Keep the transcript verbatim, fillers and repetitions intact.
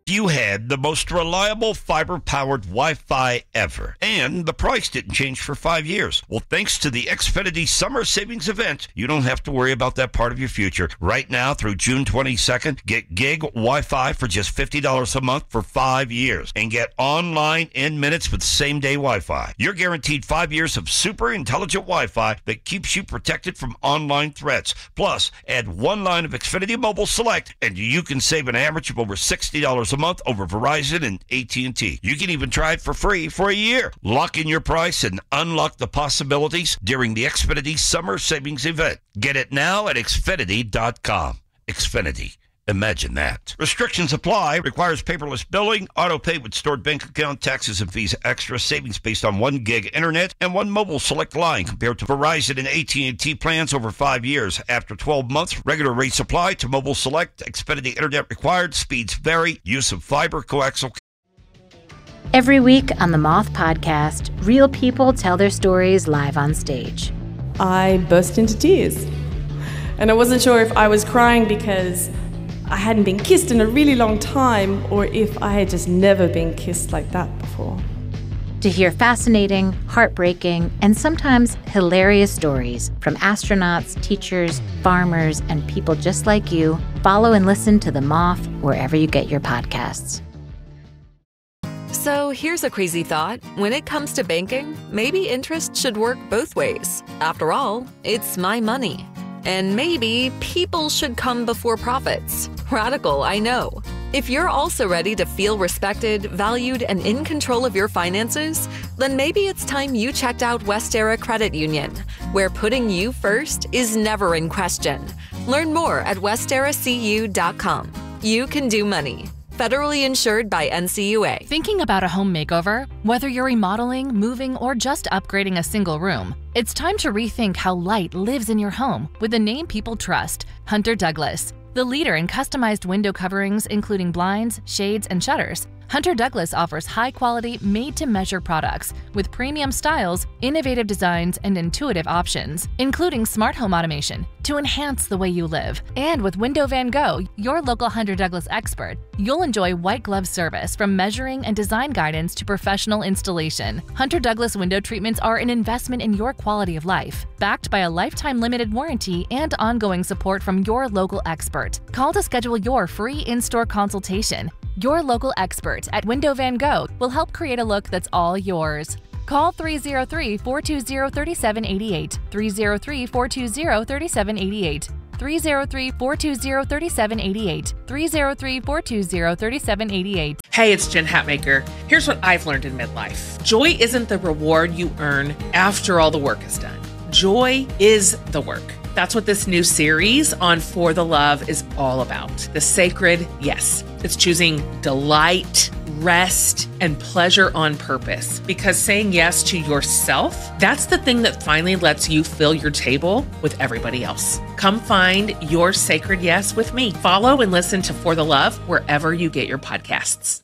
You had the most reliable fiber-powered Wi-Fi ever, and the price didn't change for five years. Well, thanks to the Xfinity Summer Savings Event, you don't have to worry about that part of your future. Right now, through June twenty-second, get gig Wi-Fi for just fifty dollars a month for five years, and get online in minutes with same-day Wi-Fi. You're guaranteed five years of super intelligent Wi-Fi that keeps you protected from online threats. Plus, add one line of Xfinity Mobile Select, and you can save an average of over sixty dollars a month over Verizon and A T and T. You can even try it for free for a year. Lock in your price and unlock the possibilities during the Xfinity Summer Savings Event. Get it now at Xfinity dot com. Xfinity. Imagine that. Restrictions apply. Requires paperless billing, auto pay with stored bank account, taxes and fees extra, savings based on one gig internet and one mobile select line compared to Verizon and A T and T plans over five years. After twelve months, regular rates apply to mobile select. Xfinity internet required. Speeds vary. Use of fiber coaxial. Every week on the Moth Podcast, real people tell their stories live on stage. I burst into tears. And I wasn't sure if I was crying because I hadn't been kissed in a really long time, or if I had just never been kissed like that before. To hear fascinating, heartbreaking, and sometimes hilarious stories from astronauts, teachers, farmers, and people just like you, follow and listen to The Moth wherever you get your podcasts. So here's a crazy thought. When it comes to banking, maybe interest should work both ways. After all, it's my money. And maybe people should come before profits. Radical, I know. If you're also ready to feel respected, valued, and in control of your finances, then maybe it's time you checked out Westera Credit Union, where putting you first is never in question. Learn more at westera c u dot com. You can do money. Federally insured by N C U A. Thinking about a home makeover? Whether you're remodeling, moving, or just upgrading a single room, it's time to rethink how light lives in your home with the name people trust, Hunter Douglas. The leader in customized window coverings, including blinds, shades, and shutters, Hunter Douglas offers high-quality, made-to-measure products with premium styles, innovative designs, and intuitive options, including smart home automation to enhance the way you live. And with Window Van Gogh, your local Hunter Douglas expert, you'll enjoy white glove service from measuring and design guidance to professional installation. Hunter Douglas window treatments are an investment in your quality of life, backed by a lifetime limited warranty and ongoing support from your local expert. Call to schedule your free in-store consultation. Your local expert at Window Van Gogh will help create a look that's all yours. Call three oh three, four two zero, three seven eight eight, three oh three, four two zero, three seven eight eight, three oh three, four two zero, three seven eight eight, three oh three, four two zero, three seven eight eight. Hey, it's Jen Hatmaker. Here's what I've learned in midlife. Joy isn't the reward you earn after all the work is done. Joy is the work. That's what this new series on For the Love is all about. The sacred yes. It's choosing delight, rest, and pleasure on purpose. Because saying yes to yourself, that's the thing that finally lets you fill your table with everybody else. Come find your sacred yes with me. Follow and listen to For the Love wherever you get your podcasts.